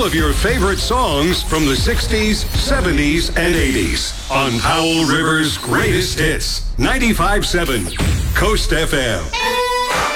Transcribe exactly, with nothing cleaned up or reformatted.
all of your favorite songs from the sixties, seventies, and eighties on Powell River's Greatest Hits. ninety-five point seven Coast F M.